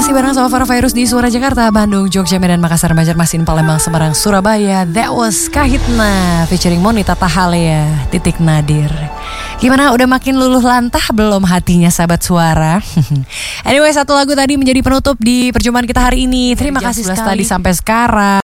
Masih bareng sama Farah Virus di Suara Jakarta, Bandung, Jogja, Medan, Makassar, Banjarmasin, Palembang, Semarang, Surabaya. That was Kahitna featuring Monita Tahalea, Titik Nadir. Gimana, udah makin luluh lantah belum hatinya sahabat suara? Anyway, satu lagu tadi menjadi penutup di perjumpaan kita hari ini. Terima kasih sekali sampai sekarang.